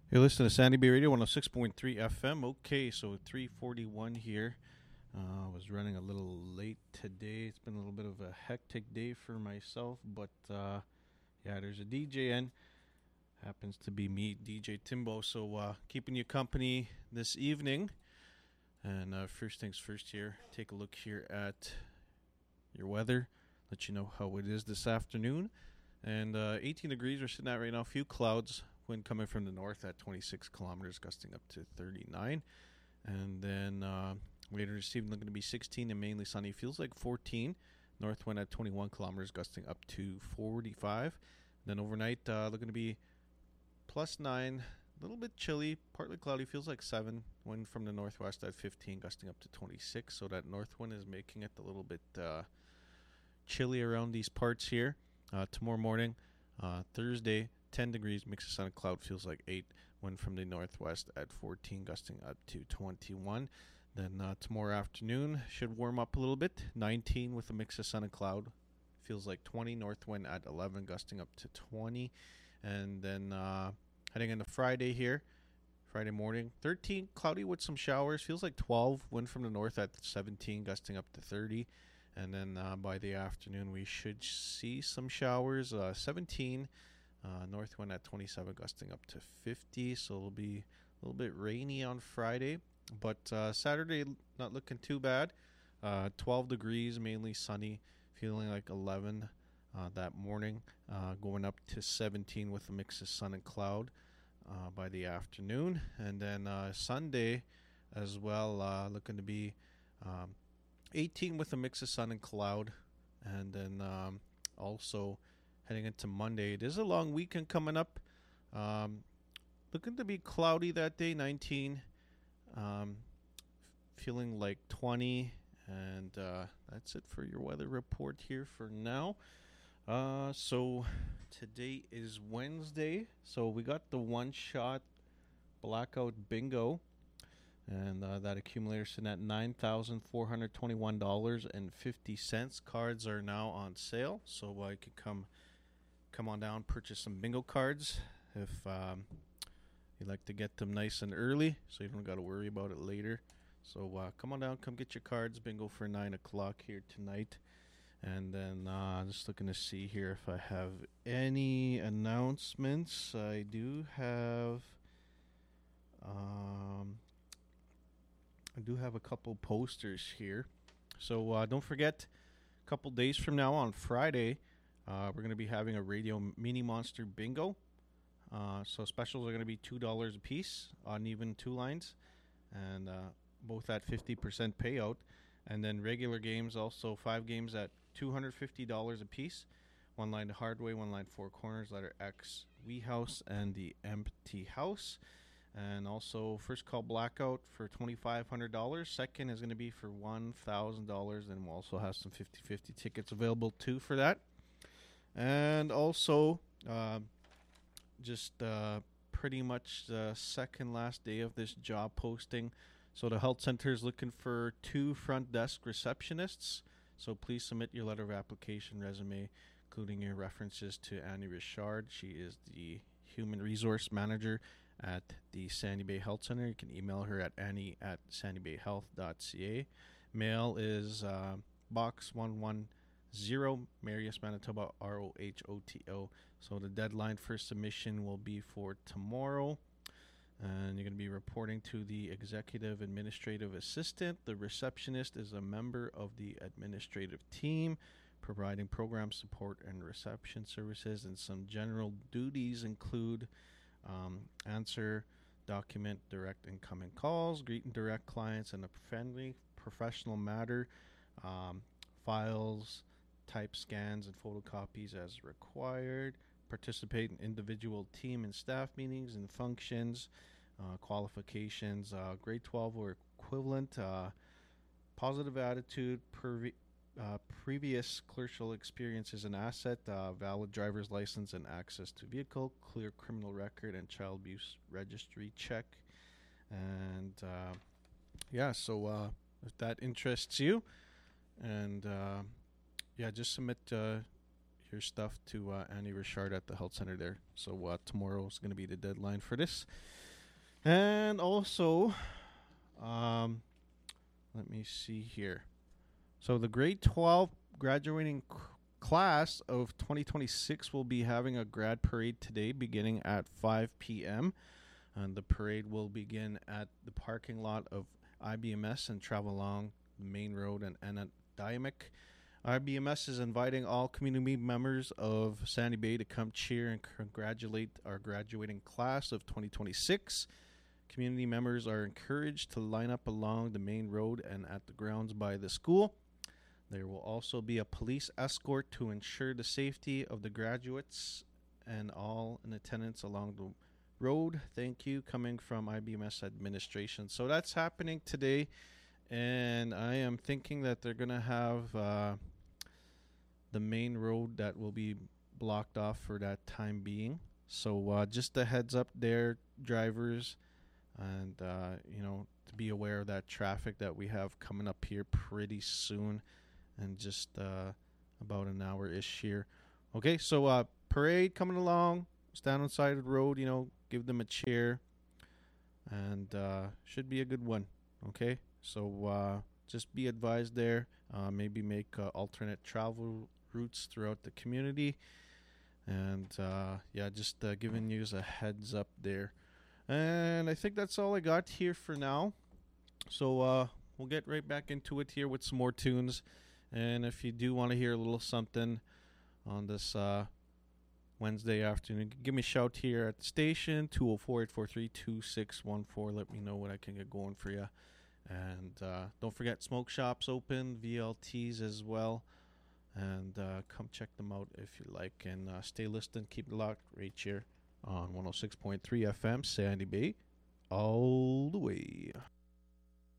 You're listening to Sandy Bay Radio 106.3 FM. Okay, so 341 here. I was running a little late today. It's been a little bit of a hectic day for myself, but yeah, there's a DJ in. Happens to be me, DJ Timbo. So keeping you company this evening. And first things first here, take a look here at your weather. Let you know how it is this afternoon. And 18 degrees we're sitting at right now. A few clouds. Wind coming from the north at 26 kilometers, gusting up to 39. And then later this evening, going to be 16 and mainly sunny. Feels like 14. North wind at 21 kilometers, gusting up to 45. Then overnight, looking to be plus 9. A little bit chilly, partly cloudy. Feels like 7. Wind from the northwest at 15, gusting up to 26. So that north wind is making it a little bit chilly around these parts here. Tomorrow morning, Thursday, 10 degrees, mix of sun and cloud, feels like 8. Wind from the northwest at 14, gusting up to 21. Then tomorrow afternoon should warm up a little bit. 19 with a mix of sun and cloud, feels like 20. North wind at 11, gusting up to 20. And then heading into Friday here, Friday morning, 13, cloudy with some showers, feels like 12. Wind from the north at 17, gusting up to 30. And then by the afternoon, we should see some showers, 17. North wind at 27, gusting up to 50. So it'll be a little bit rainy on Friday. But Saturday, not looking too bad. 12 degrees, mainly sunny. Feeling like 11 that morning. Going up to 17 with a mix of sun and cloud by the afternoon. And then Sunday as well, looking to be 18 with a mix of sun and cloud. And then also heading into Monday, it is a long weekend coming up. Looking to be cloudy that day, 19. Feeling like 20. And that's it for your weather report here for now. So today is Wednesday. So we got the one-shot blackout bingo. And that accumulator sitting at $9,421.50. Cards are now on sale. So you can come on down, purchase some bingo cards if you like to get them nice and early, so you don't got to worry about it later. So come on down, come get your cards. Bingo for 9 o'clock here tonight. And then just looking to see here if I have any announcements. I do have a couple posters here. So don't forget, a couple days from now on Friday, we're going to be having a Radio Mini Monster Bingo. So specials are going to be $2 a piece on even two lines, and both at 50% payout. And then regular games, also 5 games at $250 a piece. One line to Hardway, one line Four Corners, letter X, Wee House, and the Empty House. And also first call blackout for $2,500. Second is going to be for $1,000. And we'll also have some 50-50 tickets available too for that. And also, just pretty much the second last day of this job posting. So the health center is looking for 2 front desk receptionists. So please submit your letter of application, resume, including your references to Annie Richard. She is the human resource manager at the Sandy Bay Health Center. You can email her at annie@sandybayhealth.ca. Mail is Box 110, Marius, Manitoba, ROHOTO. So the deadline for submission will be for tomorrow. And you're going to be reporting to the executive administrative assistant. The receptionist is a member of the administrative team, providing program support and reception services. And some general duties include answer, document direct incoming calls, greet and direct clients in a friendly, professional manner, files, type scans and photocopies as required, participate in individual team and staff meetings and functions, qualifications, grade 12 or equivalent, positive attitude, previous clerical experience is an asset, valid driver's license and access to vehicle, clear criminal record and child abuse registry check. And so if that interests you, and just submit your stuff to Annie Richard at the health center there. So tomorrow is going to be the deadline for this. And also, let me see here. So the grade 12 graduating class of 2026 will be having a grad parade today beginning at 5 p.m. And the parade will begin at the parking lot of IBMS and travel along the main road and Anadiamic. IBMS is inviting all community members of Sandy Bay to come cheer and congratulate our graduating class of 2026. Community members are encouraged to line up along the main road and at the grounds by the school. There will also be a police escort to ensure the safety of the graduates and all in attendance along the road. Thank you, coming from IBMS administration. So that's happening today, and I am thinking that they're going to have the main road that will be blocked off for that time being. So just a heads up there, drivers, and to be aware of that traffic that we have coming up here pretty soon, and just about an hour-ish here. Okay, so parade coming along. Stand on the side of the road, give them a cheer, and should be a good one. Okay, so just be advised there. Maybe make alternate travel routes throughout the community, and just giving you a heads up there. And I think that's all I got here for now. So we'll get right back into it here with some more tunes. And if you do want to hear a little something on this Wednesday afternoon, give me a shout here at the station, 204-843-2614. Let me know what I can get going for you. And don't forget, smoke shops open, VLTs as well. And come check them out if you like. And stay listening, keep it locked right here on 106.3 FM, Sandy Bay, all the way.